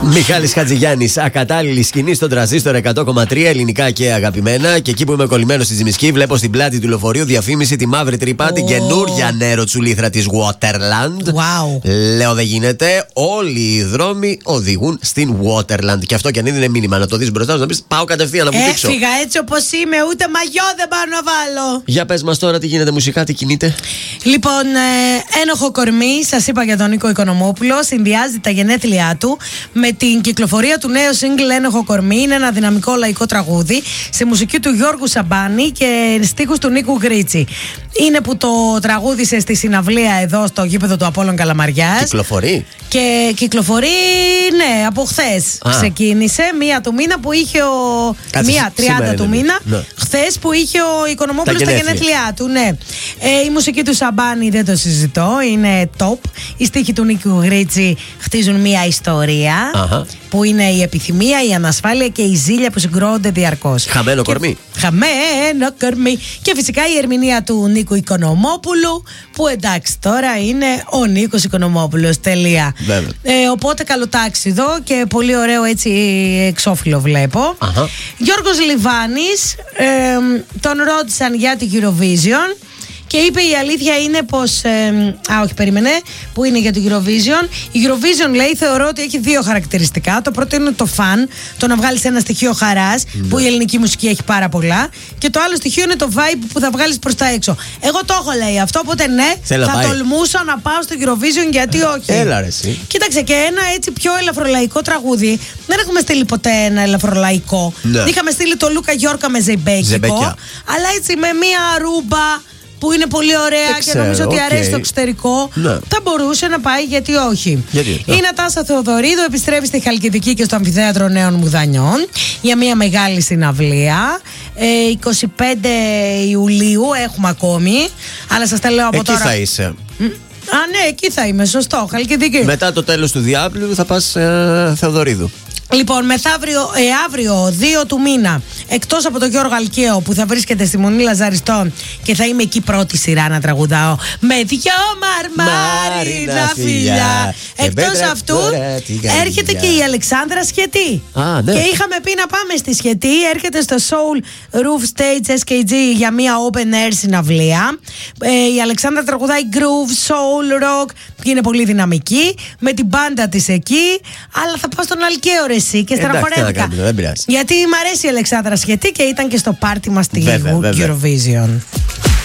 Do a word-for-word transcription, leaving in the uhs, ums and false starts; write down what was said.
Μιχάλης Χατζηγιάννης, ακατάλληλη σκηνή στον τραζίστορ εκατό κόμμα τρία, ελληνικά και αγαπημένα. Και εκεί που είμαι κολλημένος στη Τζιμισκή, βλέπω στην πλάτη του λεωφορείου διαφήμιση τη μαύρη τρύπα, oh. την καινούρια νερό τσουλήθρα της Waterland. Wow. Λέω δεν γίνεται. Όλοι οι δρόμοι οδηγούν στην Waterland. Και αυτό κι αν είναι μήνυμα να το δεις μπροστά σου, να πεις πάω κατευθείαν να βουτήξω. Έφυγα έτσι όπως είμαι, ούτε μαγιό δεν πάω να βάλω. Για πες μας τώρα τι γίνεται μουσικά, τι κινείται. Λοιπόν, ε, ένοχο κορμί, σας είπα για τον Νίκο Οικονομόπουλο. Συνδυάζει τα γενέθλιά του με την κυκλοφορία του νέου single Ένοχο κορμί. Είναι ένα δυναμικό λαϊκό τραγούδι σε μουσική του Γιώργου Σαμπάνη και στίχους του Νίκου Γκρίτσι. Είναι που το τραγούδισε στη συναυλία εδώ στο γήπεδο του Απόλλων Καλαμαριάς. Κυκλοφορεί. Και κυκλοφορεί, ναι, από χθες ξεκίνησε. Μία του μήνα που είχε ο. Κάτσε, μία τριάντα του μήνα. Ναι. Χθες που είχε ο Οικονομόπουλος τα στα γενέθλια. γενέθλιά του, ναι. Ε, η μουσική του Σαμπάνη δεν το συζητώ. Είναι top. Οι στίχοι του Νίκου Γκρίτσι χτίζουν μία ιστορία. Αχα. Που είναι η επιθυμία, η ανασφάλεια και η ζήλια που συγκρούονται διαρκώς. Χαμένο και... κορμί. Χαμένο κορμί. Και φυσικά η ερμηνεία του Νίκου Οικονομόπουλου, που εντάξει τώρα είναι ο Νίκος Οικονομόπουλος. Τελεία. Ε, οπότε καλοτάξιδο και πολύ ωραίο έτσι εξώφυλλο βλέπω. Αχα. Γιώργος Λιβάνης, ε, τον ρώτησαν για την Eurovision. Και είπε η αλήθεια είναι πως. Ε, α, όχι, περίμενε. Που είναι για το Eurovision. Η Eurovision, λέει, θεωρώ ότι έχει δύο χαρακτηριστικά. Το πρώτο είναι το φαν, το να βγάλεις ένα στοιχείο χαράς, ναι. που η ελληνική μουσική έχει πάρα πολλά. Και το άλλο στοιχείο είναι το vibe που θα βγάλεις προς τα έξω. Εγώ το έχω, λέει αυτό. Οπότε ναι, Θέλω θα πάει. τολμούσα να πάω στο Eurovision, γιατί όχι. Έλα, ρε, εσύ. Κοίταξε, και ένα έτσι πιο ελαφρολαϊκό τραγούδι. Δεν έχουμε στείλει ποτέ ένα ελαφρολαϊκό. Ναι. Είχαμε στείλει το Λούκα Γιόρκα με ζεϊμπέκικο. Αλλά έτσι με μία ρούμπα. Που είναι πολύ ωραία δεν και ξέρω, νομίζω ότι okay. αρέσει στο εξωτερικό. Ναι. Θα μπορούσε να πάει, γιατί όχι. Γιατί, η ναι. Νατάσα Θεοδωρίδου επιστρέφει στη Χαλκιδική και στο Αμφιθέατρο Νέων Μουδανιών για μια μεγάλη συναυλία. Ε, είκοσι πέντε Ιουλίου έχουμε ακόμη. Αλλά σας τα λέω από εκεί τώρα. Εκεί θα είσαι. Α, ναι, εκεί θα είμαι, σωστό. Χαλκιδική. Μετά το τέλος του διάπλου θα πας ε, Θεοδωρίδου. Λοιπόν, μεθαύριο, ε, αύριο, δύο του μήνα, εκτός από τον Γιώργο Αλκαίο που θα βρίσκεται στη Μονή Λαζαριστών και θα είμαι εκεί πρώτη σειρά να τραγουδάω με δυο μαρμάρινα φιλιά. Εκτός αυτού έρχεται και η Αλεξάνδρα Σχετή. Α, ναι. Και είχαμε πει να πάμε στη Σχετή. Έρχεται στο Soul Roof Stage ες κέι τζι για μια open air συναυλία. Ε, η Αλεξάνδρα τραγουδάει groove, soul, rock και είναι πολύ δυναμική με την μπάντα της εκεί. Αλλά θα πάω στον Αλκαίο, ρε, εσύ, και στεναχωρέθηκα. Γιατί μ' αρέσει η Αλεξάνδρα Σχετή και ήταν και στο πάρτι μας στη Eurovision.